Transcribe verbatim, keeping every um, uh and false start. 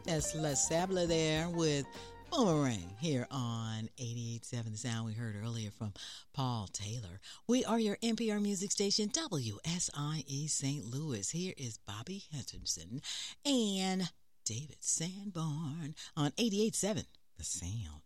That's Les Sabler there with Boomerang here on eighty-eight point seven The Sound. We heard earlier from Paul Taylor. We are your N P R music station, W S I E Saint Louis. Here is Bobby Henderson and David Sanborn on eighty-eight point seven The Sound.